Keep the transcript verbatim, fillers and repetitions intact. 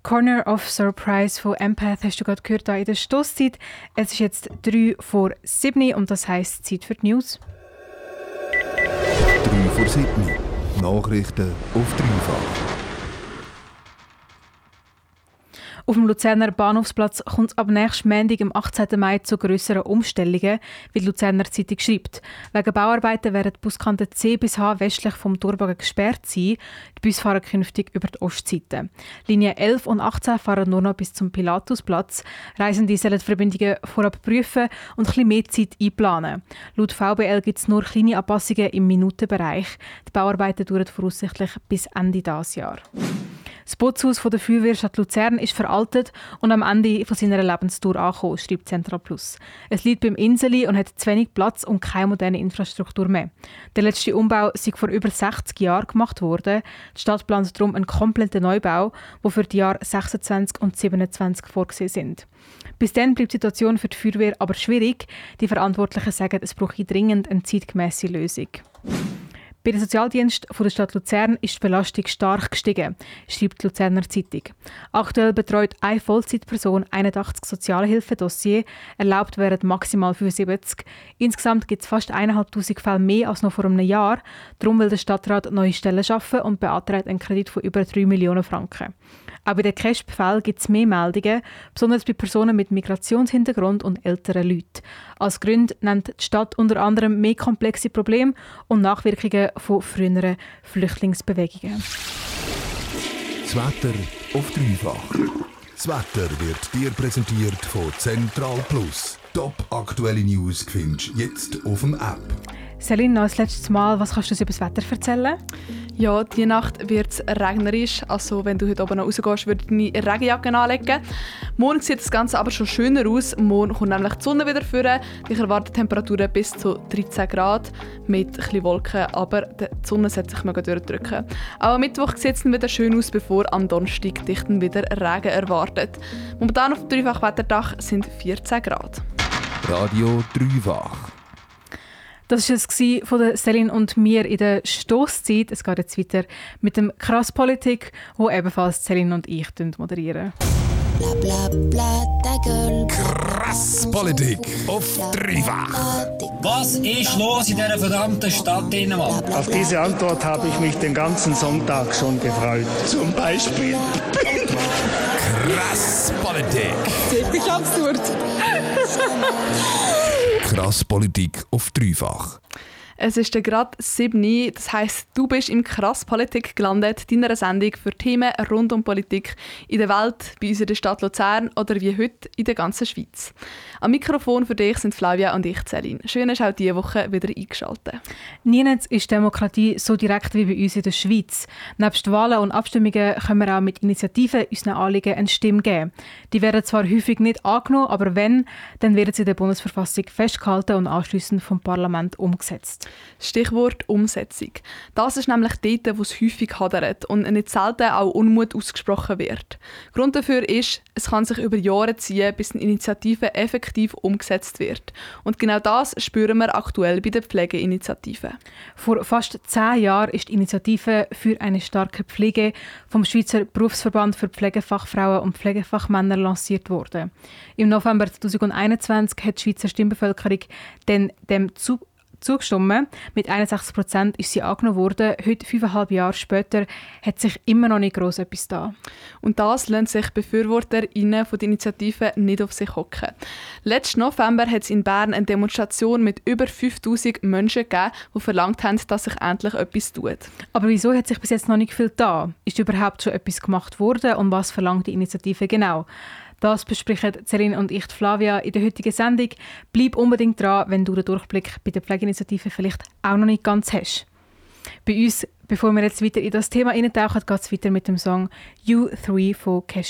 Corner of Surprise von Empath hast du gerade gehört hier in der Stosszeit. Es ist jetzt drei vor sieben und das heisst Zeit für die News. drei vor sieben. Nachrichten auf dreifach. Auf dem Luzerner Bahnhofsplatz kommt es ab nächsten Montag, am achtzehnten Mai, zu grösseren Umstellungen, wie die Luzerner Zeitung schreibt. Wegen Bauarbeiten werden die Buskanten C bis H westlich vom Thurbogen gesperrt sein. Die Busse fahren künftig über die Ostseite. Linien elf und achtzehn fahren nur noch bis zum Pilatusplatz. Reisende sollen die Verbindungen vorab prüfen und ein bisschen mehr Zeit einplanen. Laut V B L gibt es nur kleine Anpassungen im Minutenbereich. Die Bauarbeiten dauern voraussichtlich bis Ende dieses Jahres. Das Bootshaus der Feuerwehrstadt Luzern ist veraltet und am Ende von seiner Lebenstour angekommen, schreibt Central Plus. Es liegt beim Inseli und hat zu wenig Platz und keine moderne Infrastruktur mehr. Der letzte Umbau sei vor über sechzig Jahren gemacht worden. Die Stadt plant darum einen kompletten Neubau, der für die Jahre sechsundzwanzig und siebenundzwanzig vorgesehen sind. Bis dann bleibt die Situation für die Feuerwehr aber schwierig. Die Verantwortlichen sagen, es brauche dringend eine zeitgemässe Lösung. Bei den Sozialdiensten der Stadt Luzern ist die Belastung stark gestiegen, schreibt die Luzerner Zeitung. Aktuell betreut eine Vollzeitperson einundachtzig Sozialhilfedossiers, erlaubt werden maximal fünfundsiebzig. Insgesamt gibt es fast eintausendfünfhundert Fälle mehr als noch vor einem Jahr. Darum will der Stadtrat neue Stellen schaffen und beantragt einen Kredit von über drei Millionen Franken. Auch bei den C E S P-Fällen gibt es mehr Meldungen, besonders bei Personen mit Migrationshintergrund und älteren Leuten. Als Gründe nennt die Stadt unter anderem mehr komplexe Probleme und Nachwirkungen von früheren Flüchtlingsbewegungen. Das Wetter auf dreifach. Das Wetter wird dir präsentiert von Central Plus. Top aktuelle News findest du jetzt auf dem App. Celine, noch das letzte Mal, was kannst du uns über das Wetter erzählen? Ja, die Nacht wird es regnerisch. Also wenn du heute oben noch rausgehst, würde ich deine Regenjacke anlegen. Morgen sieht das Ganze aber schon schöner aus. Morgen kommt nämlich die Sonne wieder vor. Ich erwarte Temperaturen bis zu dreizehn Grad mit ein bisschen Wolken, aber die Sonne sollte sich mal durchdrücken. Auch am Mittwoch sieht es dann wieder schön aus, bevor am Donnerstag dich dann wieder Regen erwartet. Momentan auf dem Dreifach-Wetterdach sind vierzehn Grad. Radio Dreifach. Das war es von der Celine und mir in der Stosszeit. Es geht jetzt weiter mit dem Krass Politik, wo ebenfalls Celine und ich moderieren. Bla bla bla, ta gueule. Krass Politik auf dreifach. Was ist los in dieser verdammten Stadt Dänemark? Auf diese Antwort habe ich mich den ganzen Sonntag schon gefreut. Zum Beispiel. Krass Politik. Ziemlich absurd. Krass Politik auf dreifach. Es ist gerade sieben Uhr, das heisst, du bist im Krass Politik gelandet, deiner Sendung für Themen rund um Politik in der Welt, bei uns in der Stadt Luzern oder wie heute in der ganzen Schweiz. Am Mikrofon für dich sind Flavia und ich, Celine. Schön, dass du auch diese Woche wieder eingeschaltet. Nirgends ist Demokratie so direkt wie bei uns in der Schweiz. Nebst Wahlen und Abstimmungen können wir auch mit Initiativen unseren Anliegen eine Stimme geben. Die werden zwar häufig nicht angenommen, aber wenn, dann werden sie in der Bundesverfassung festgehalten und anschliessend vom Parlament umgesetzt. Stichwort Umsetzung. Das ist nämlich dort, wo es häufig hadert und nicht selten auch Unmut ausgesprochen wird. Grund dafür ist, es kann sich über Jahre ziehen, bis eine Initiative effektiv umgesetzt wird. Und genau das spüren wir aktuell bei der Pflegeinitiative. Vor fast zehn Jahren ist die Initiative für eine starke Pflege vom Schweizer Berufsverband für Pflegefachfrauen und Pflegefachmänner lanciert worden. Im November zweitausendeinundzwanzig hat die Schweizer Stimmbevölkerung dann dem zu zugestimmt. Mit einundsechzig Prozent ist sie angenommen worden. Heute, fünfeinhalb Jahre später, hat sich immer noch nicht gross etwas da. Und das lassen sich BefürworterInnen von der Initiative nicht auf sich hocken. Letzten November hat es in Bern eine Demonstration mit über fünftausend Menschen gegeben, die verlangt haben, dass sich endlich etwas tut. Aber wieso hat sich bis jetzt noch nicht viel da? Ist überhaupt schon etwas gemacht worden und was verlangt die Initiative genau? Das besprechen Celine und ich, Flavia, in der heutigen Sendung. Bleib unbedingt dran, wenn du den Durchblick bei der Pflegeinitiative vielleicht auch noch nicht ganz hast. Bei uns, bevor wir jetzt weiter in das Thema eintauchen, geht es weiter mit dem Song «You Three» von Cash.